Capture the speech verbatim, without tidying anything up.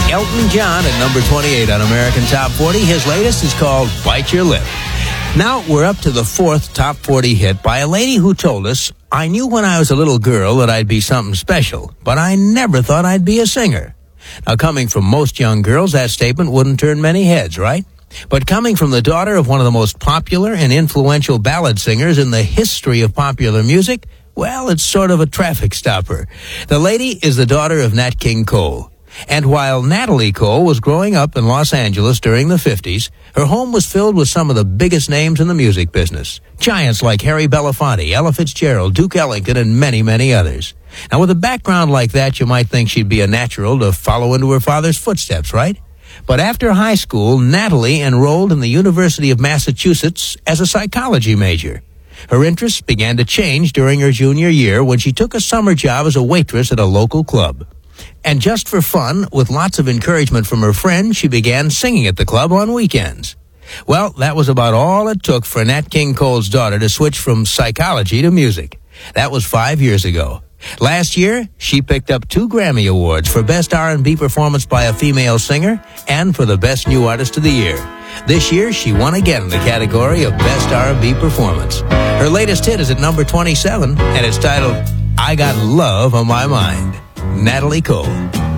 Elton John at number twenty-eight on American Top forty. His latest is called Bite Your Lip. Now we're up to the fourth Top forty hit by a lady who told us, "I knew when I was a little girl that I'd be something special, but I never thought I'd be a singer." Now, coming from most young girls, that statement wouldn't turn many heads, right? But coming from the daughter of one of the most popular and influential ballad singers in the history of popular music, well, it's sort of a traffic stopper. The lady is the daughter of Nat King Cole. And while Natalie Cole was growing up in Los Angeles during the fifties, her home was filled with some of the biggest names in the music business. Giants like Harry Belafonte, Ella Fitzgerald, Duke Ellington, and many, many others. Now, with a background like that, you might think she'd be a natural to follow into her father's footsteps, right? But after high school, Natalie enrolled in the University of Massachusetts as a psychology major. Her interests began to change during her junior year when she took a summer job as a waitress at a local club. And just for fun, with lots of encouragement from her friends, she began singing at the club on weekends. Well, that was about all it took for Nat King Cole's daughter to switch from psychology to music. That was five years ago. Last year, she picked up two Grammy Awards for Best R and B Performance by a Female Singer and for the Best New Artist of the Year. This year, she won again in the category of Best R and B Performance. Her latest hit is at number twenty-seven, and it's titled, "I Got Love on My Mind." Natalie Cole.